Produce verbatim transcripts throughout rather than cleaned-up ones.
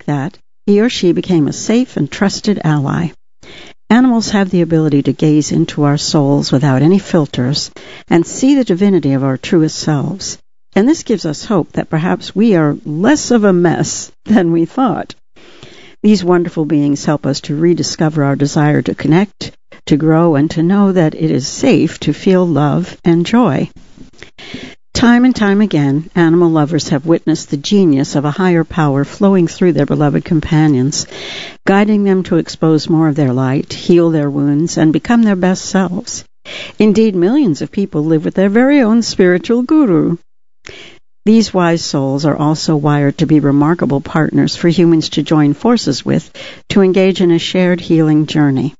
that, he or she became a safe and trusted ally. Animals have the ability to gaze into our souls without any filters and see the divinity of our truest selves. And this gives us hope that perhaps we are less of a mess than we thought. These wonderful beings help us to rediscover our desire to connect, to grow, and to know that it is safe to feel love and joy. Time and time again, animal lovers have witnessed the genius of a higher power flowing through their beloved companions, guiding them to expose more of their light, heal their wounds, and become their best selves. Indeed, millions of people live with their very own spiritual guru. These wise souls are also wired to be remarkable partners for humans to join forces with to engage in a shared healing journey.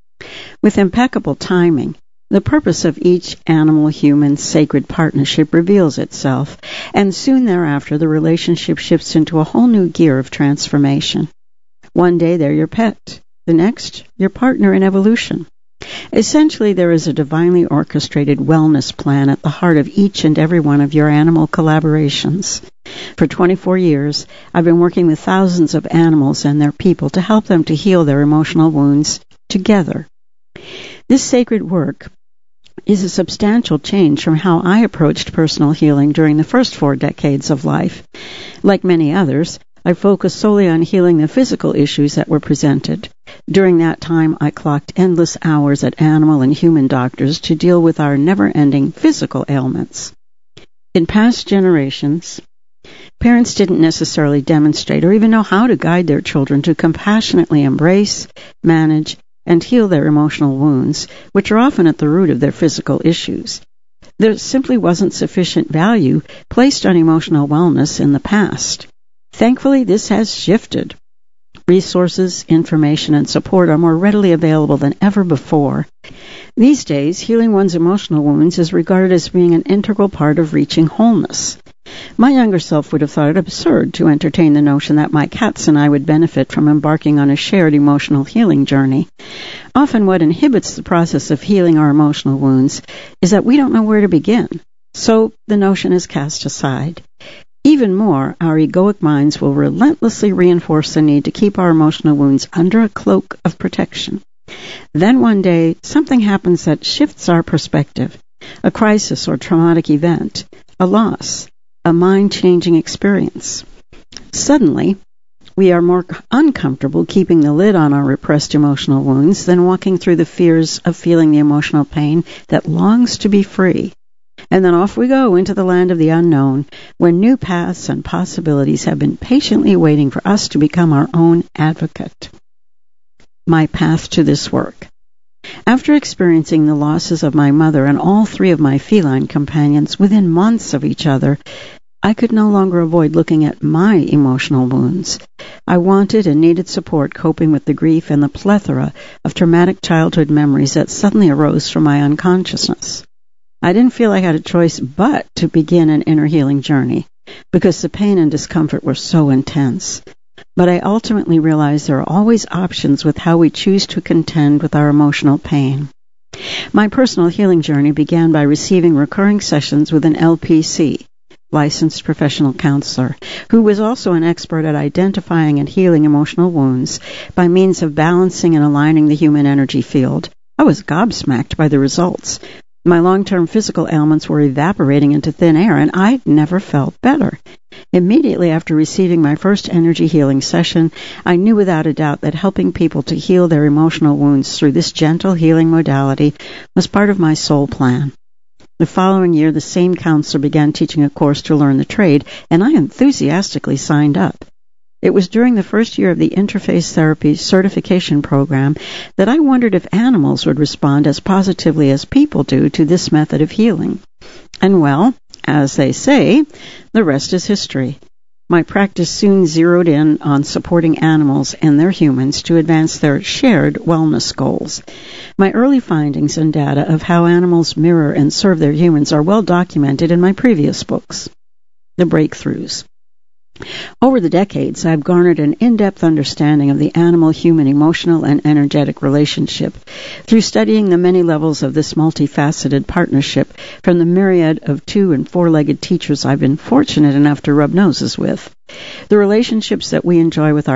With impeccable timing, the purpose of each animal-human sacred partnership reveals itself, and soon thereafter the relationship shifts into a whole new gear of transformation. One day they're your pet, the next your partner in evolution. Essentially, there is a divinely orchestrated wellness plan at the heart of each and every one of your animal collaborations. For twenty-four years, I've been working with thousands of animals and their people to help them to heal their emotional wounds together. This sacred work is a substantial change from how I approached personal healing during the first four decades of life. Like many others, I focused solely on healing the physical issues that were presented. During that time, I clocked endless hours at animal and human doctors to deal with our never-ending physical ailments. In past generations, parents didn't necessarily demonstrate or even know how to guide their children to compassionately embrace, manage, and heal their emotional wounds, which are often at the root of their physical issues. There simply wasn't sufficient value placed on emotional wellness in the past. Thankfully, this has shifted. Resources, information, and support are more readily available than ever before. These days, healing one's emotional wounds is regarded as being an integral part of reaching wholeness. My younger self would have thought it absurd to entertain the notion that my cats and I would benefit from embarking on a shared emotional healing journey. Often what inhibits the process of healing our emotional wounds is that we don't know where to begin, so the notion is cast aside. Even more, our egoic minds will relentlessly reinforce the need to keep our emotional wounds under a cloak of protection. Then one day, something happens that shifts our perspective. A crisis or traumatic event, a loss, a mind-changing experience. Suddenly, we are more uncomfortable keeping the lid on our repressed emotional wounds than walking through the fears of feeling the emotional pain that longs to be free. And then off we go into the land of the unknown, where new paths and possibilities have been patiently waiting for us to become our own advocate. My path to this work. After experiencing the losses of my mother and all three of my feline companions within months of each other, I could no longer avoid looking at my emotional wounds. I wanted and needed support coping with the grief and the plethora of traumatic childhood memories that suddenly arose from my unconsciousness. I didn't feel I had a choice but to begin an inner healing journey, because the pain and discomfort were so intense. But I ultimately realized there are always options with how we choose to contend with our emotional pain. My personal healing journey began by receiving recurring sessions with an L P C, licensed professional counselor, who was also an expert at identifying and healing emotional wounds by means of balancing and aligning the human energy field. I was gobsmacked by the results. My long-term physical ailments were evaporating into thin air, and I'd never felt better. Immediately after receiving my first energy healing session, I knew without a doubt that helping people to heal their emotional wounds through this gentle healing modality was part of my soul plan. The following year, the same counselor began teaching a course to learn the trade, and I enthusiastically signed up. It was during the first year of the Interface Therapy certification program that I wondered if animals would respond as positively as people do to this method of healing. And well, as they say, the rest is history. My practice soon zeroed in on supporting animals and their humans to advance their shared wellness goals. My early findings and data of how animals mirror and serve their humans are well documented in my previous books, The Breakthroughs. Over the decades, I've garnered an in-depth understanding of the animal-human emotional and energetic relationship through studying the many levels of this multifaceted partnership from the myriad of two- and four-legged teachers I've been fortunate enough to rub noses with. The relationships that we enjoy with our